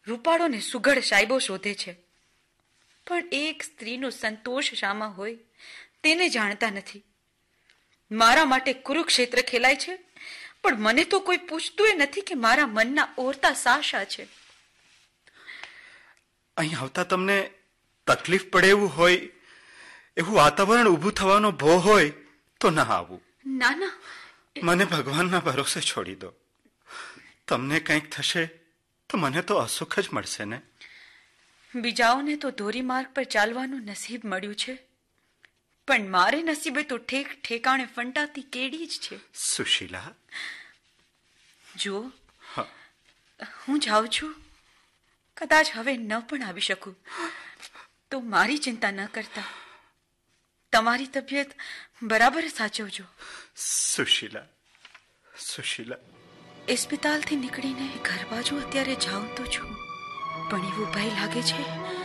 રૂપાળો ને સુઘડ સાહેબો શોધે છે, પણ એક સ્ત્રીનો સંતોષ શામાં હોય તેને જાણતા નથી. મારા માટે કુરુક્ષેત્ર ખેલાય છે, પણ મને તો કોઈ પૂછતું નથી કે મારા મનના ઓરતા શા છે. અહીં આવતા તમને તકલીફ પડે એવું હોય, એવું વાતાવરણ ઊભું થવાનો ભો હોય તો ના આવું. ના ના, મને ભગવાનના ભરોસે છોડી દો. તમને કંઈક થશે તો મને તો અસુખ જ મળશે ને. બીજાઓને તો ધોરીમાર્ગ પર ચાલવાનું નસીબ મળ્યું છે, પણ મારે નસીબે તો ઠેક ઠેકાણે ફંટાતી કેડી જ છે. સુશીલા, જુઓ, હું જાઉં છું. કદાચ હવે ન પણ આવી શકું તો મારી ચિંતા ન કરતા. તમારી તબિયત બરાબર સાચવજો. સુશીલા, સુશીલા. હોસ્પિટલથી નીકળીને ઘર બાજુ અત્યારે જાઉં તો છું, પણ એવું ભય લાગે છે